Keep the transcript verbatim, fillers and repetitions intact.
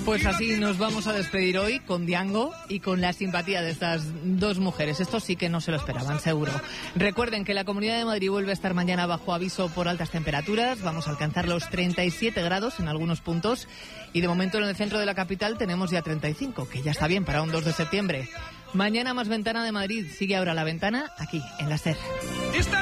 Pues así nos vamos a despedir hoy con Diango y con la simpatía de estas dos mujeres. Esto sí que no se lo esperaban, seguro. Recuerden que la Comunidad de Madrid vuelve a estar mañana bajo aviso por altas temperaturas. Vamos a alcanzar los treinta y siete grados en algunos puntos. Y de momento en el centro de la capital tenemos ya treinta y cinco, que ya está bien para un dos de septiembre. Mañana más Ventana de Madrid. Sigue ahora La Ventana aquí, en la SER.